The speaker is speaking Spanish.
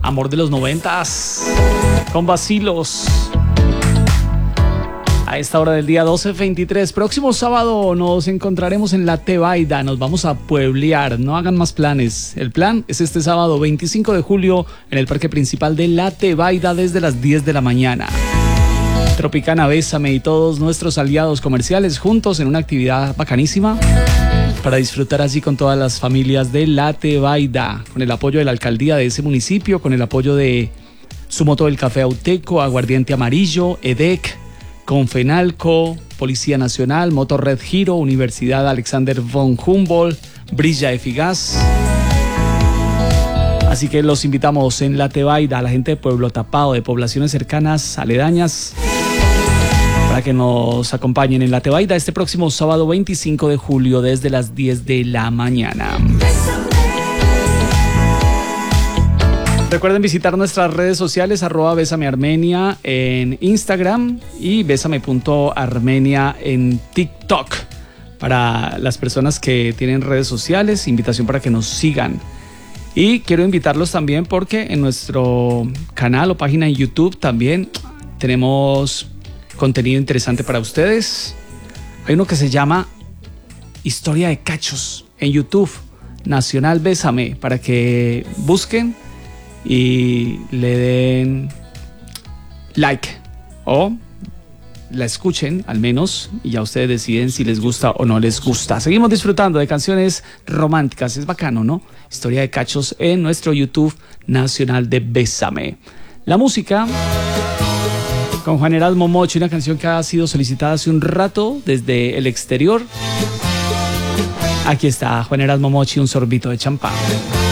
Amor de los 90s, con Vacilos. A esta hora del día 12:23, próximo sábado nos encontraremos en La Tebaida, nos vamos a pueblear, no hagan más planes. El plan es este sábado 25 de julio en el parque principal de La Tebaida desde las 10 de la mañana. Tropicana, Bésame y todos nuestros aliados comerciales juntos en una actividad bacanísima para disfrutar así con todas las familias de La Tebaida, con el apoyo de la alcaldía de ese municipio, con el apoyo de Sumoto del Café Auteco, Aguardiente Amarillo, EDEC, Confenalco, Policía Nacional, Motor Red Giro, Universidad Alexander von Humboldt, Brilla Eficaz. Así que los invitamos en La Tebaida, a la gente de Pueblo Tapado, de poblaciones cercanas, aledañas, para que nos acompañen en La Tebaida este próximo sábado 25 de julio desde las 10 de la mañana. Recuerden visitar nuestras redes sociales, @besamearmenia en Instagram y besame.armenia en TikTok. Para las personas que tienen redes sociales, invitación para que nos sigan. Y quiero invitarlos también porque en nuestro canal o página en YouTube también tenemos contenido interesante para ustedes. Hay uno que se llama Historia de Cachos en YouTube, Nacional Bésame, para que busquen y le den like o la escuchen al menos y ya ustedes deciden si les gusta o no les gusta. Seguimos disfrutando de canciones románticas, es bacano, ¿no? Historia de Cachos en nuestro YouTube Nacional de Bésame. La música con Juan Erasmo Mochi, una canción que ha sido solicitada hace un rato desde el exterior. Aquí está Juan Erasmo Mochi, Un sorbito de champán.